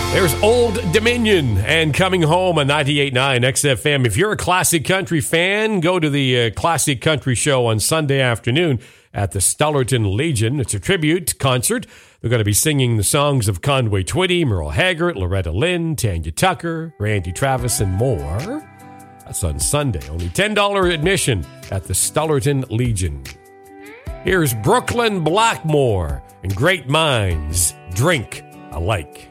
There's Old Dominion and Coming Home on 98.9 XFM. If you're a classic country fan, go to the Classic Country Show on Sunday afternoon at the Stullerton Legion. It's a tribute concert. They're going to be singing the songs of Conway Twitty, Merle Haggard, Loretta Lynn, Tanya Tucker, Randy Travis, and more. That's on Sunday. Only $10 admission at the Stullerton Legion. Here's Brooklyn Blackmore and Great Minds Drink Alike.